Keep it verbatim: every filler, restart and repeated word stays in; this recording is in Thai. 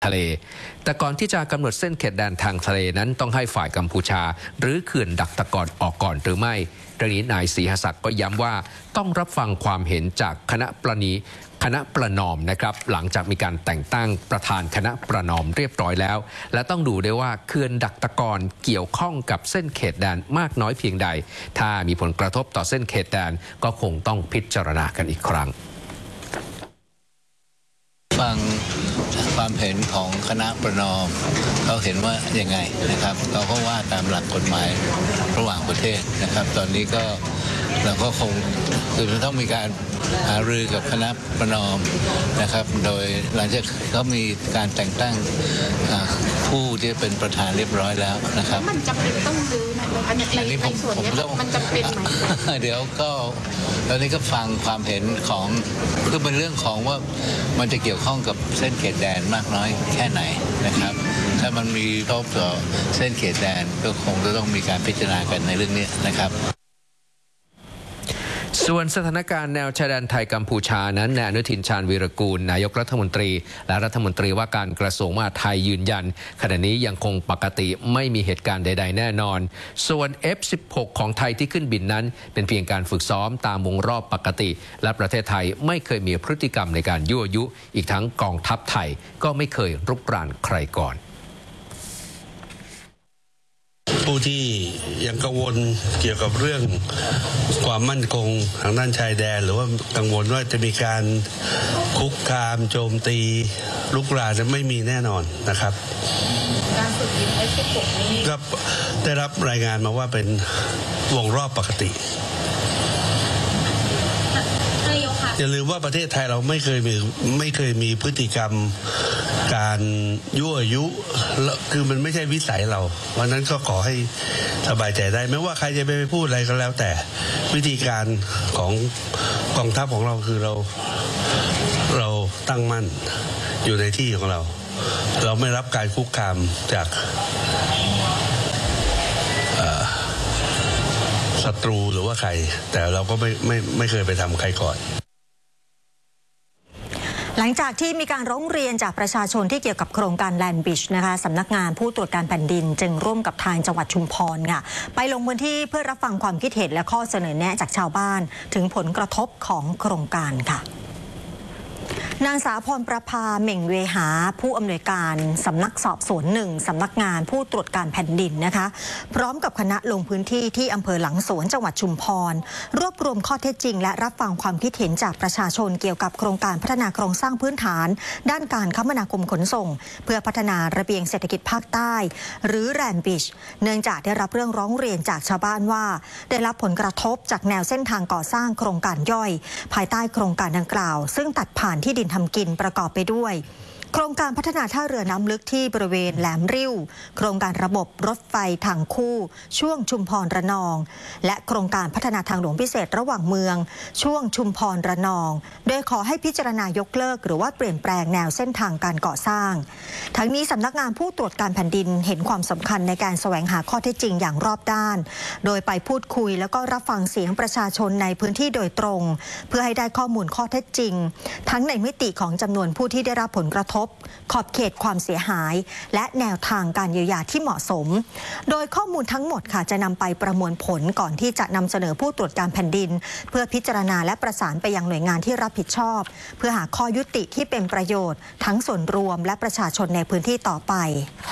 ทะเลแต่ก่อนที่จะกำหนดเส้นเขตแดนทางทะเลนั้นต้องให้ฝ่ายกัมพูชาหรือเขื่อนดักตะกอนออกก่อนหรือไม่เรื่องนี้นายศรีหศักดิ์ก็ย้ำว่าต้องรับฟังความเห็นจากคณะประนีคณะประนอมนะครับหลังจากมีการแต่งตั้งประธานคณะประนอมเรียบร้อยแล้วและต้องดูด้วยว่าเขื่อนดักตะกอนเกี่ยวข้องกับเส้นเขตแดนมากน้อยเพียงใดถ้ามีผลกระทบต่อเส้นเขตแดนก็คงต้องพิจารณากันอีกครั้งฟังความเห็นของคณะประนอมเขาเห็นว่ายังไงนะครับเราก็ว่าตามหลักกฎหมายระหว่างประเทศนะครับตอนนี้ก็เราก็คงคือต้องมีการหารือกับคณะประนอมนะครับโดยหลังจากเขามีการแต่งตั้งผู้ที่เป็นประธานเรียบร้อยแล้วนะครับมันจำเป็นต้องรื้อนะในในส่วนนี้มันจำเป็นไหมเดี๋ยวก็ตอนนี้ก็ฟังความเห็นของคือเป็นเรื่องของว่ามันจะเกี่ยวข้องกับเส้นเขตแดนมากน้อยแค่ไหนนะครับถ้ามันมีกระทบต่อเส้นเขตแดนก็คงจะต้องมีการพิจารณากันในเรื่องนี้นะครับส่วนสถานการณ์แนวชายแดนไทยกัมพูชานั้นนายอนุทินชาญวีรกูลนายกรัฐมนตรีและรัฐมนตรีว่าการกระทรวงมหาดไทยยืนยันขณะนี้ยังคงปกติไม่มีเหตุการณ์ใดๆแน่นอนส่วน เอฟ สิบหก ของไทยที่ขึ้นบินนั้นเป็นเพียงการฝึกซ้อมตามวงรอบปกติและประเทศไทยไม่เคยมีพฤติกรรมในการยั่วยุอีกทั้งกองทัพไทยก็ไม่เคยรุกรานใครก่อนผู้ที่ยังกังวลเกี่ยวกับเรื่องความมั่นคงทางด้านชายแดนหรือว่ากังวลว่าจะมีการคุกคามโจมตีลุกรานจะไม่มีแน่นอนนะครับการฝึกยิง เอฟ สิบหก นี้ก็ได้รับรายงานมาว่าเป็นวงรอบปกติอย่าลืมว่าประเทศไทยเราไม่เคยมีไม่เคยมีพฤติกรรมการยั่วยุคือมันไม่ใช่วิสัยเราเพราะนั้นก็ขอให้สบายใจได้ไม่ว่าใครจะไปพูดอะไรก็แล้วแต่วิธีการของกองทัพของเราคือเราเราตั้งมั่นอยู่ในที่ของเราเราไม่รับการคุกคามจากศัตรูหรือว่าใครแต่เราก็ไม่ไม่ไม่เคยไปทำใครก่อนหลังจากที่มีการร้องเรียนจากประชาชนที่เกี่ยวกับโครงการแลนด์บริดจ์นะคะสำนักงานผู้ตรวจการแผ่นดินจึงร่วมกับทางจังหวัดชุมพรค่ะไปลงพื้นที่เพื่อรับฟังความคิดเห็นและข้อเสนอแนะจากชาวบ้านถึงผลกระทบของโครงการค่ะนางสาวพรประภาเหม่งเวหาผู้อำนวยการสำนักสอบสวนหนึ่งสำนักงานผู้ตรวจการแผ่นดินนะคะพร้อมกับคณะลงพื้นที่ที่อำเภอหลังสวนจังหวัดชุมพรรวบรวมข้อเท็จจริงและรับฟังความคิดเห็นจากประชาชนเกี่ยวกับโครงการพัฒนาโครงสร้างพื้นฐานด้านการคมนาคมขนส่งเพื่อพัฒนาระเบียงเศรษฐกิจภาคใต้หรือแลนด์บริดจ์เนื่องจากได้รับเรื่องร้องเรียนจากชาวบ้านว่าได้รับผลกระทบจากแนวเส้นทางก่อสร้างโครงการย่อยภายใต้โครงการดังกล่าวซึ่งตัดผ่านที่ดินทำกินประกอบไปด้วยโครงการพัฒนาท่าเรือน้ำลึกที่บริเวณแหลมริ้วโครงการระบบรถไฟทางคู่ช่วงชุมพรระนองและโครงการพัฒนาทางหลวงพิเศษระหว่างเมืองช่วงชุมพรระนองโดยขอให้พิจารณายกเลิกหรือว่าเปลี่ยนแปลงแนวเส้นทางการก่อสร้างทั้งนี้สำนักงานผู้ตรวจการแผ่นดินเห็นความสำคัญในการแสวงหาข้อเท็จจริงอย่างรอบด้านโดยไปพูดคุยแล้วก็รับฟังเสียงประชาชนในพื้นที่โดยตรงเพื่อให้ได้ข้อมูลข้อเท็จจริงทั้งในมิติของจำนวนผู้ที่ได้รับผลกระทบขอบเขตความเสียหายและแนวทางการเยียวยาที่เหมาะสมโดยข้อมูลทั้งหมดค่ะจะนำไปประมวลผลก่อนที่จะนำเสนอผู้ตรวจการแผ่นดินเพื่อพิจารณาและประสานไปยังหน่วยงานที่รับผิดชอบเพื่อหาข้อยุติที่เป็นประโยชน์ทั้งส่วนรวมและประชาชนในพื้นที่ต่อไป